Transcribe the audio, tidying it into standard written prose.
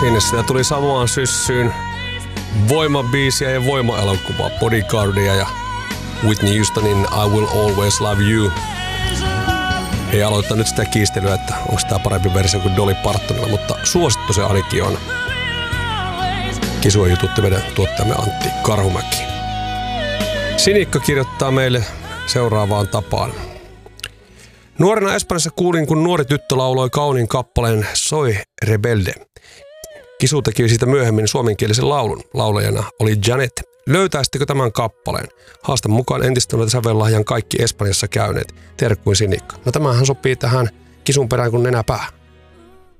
Sinne sitä tuli samaan syssyyn voimabiisiä ja voimaelokuvaa, Bodyguardia ja Whitney Houstonin I Will Always Love You. Ei aloittaa nyt sitä kiistelyä, että onko tämä parempi versio kuin Dolly Partonilla, mutta suosittu se ainakin on. Kisua jututti meidän tuottajamme Antti Karhumäki. Sinikka kirjoittaa meille seuraavaan tapaan. Nuorena Espanjassa kuulin, kun nuori tyttö lauloi kauniin kappaleen Soy Rebelde. Kisu teki siitä myöhemmin suomenkielisen laulun. Laulajana oli Janet. Löytäisittekö tämän kappaleen? Haastan mukaan entistä sävellahjan kaikki Espanjassa käyneet. Terkkuin Sinikka. No tämähän sopii tähän kisun perään kuin nenäpää.